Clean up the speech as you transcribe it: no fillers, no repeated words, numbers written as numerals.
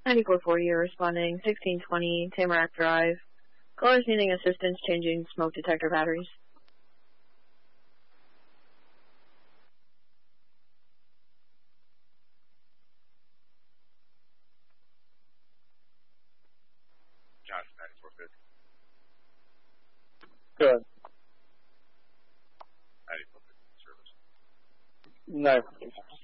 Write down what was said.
9440, you're responding. 1620 Tamarack Drive. Callers needing assistance changing smoke detector batteries. Josh, 9450. Good. 9450 service. No.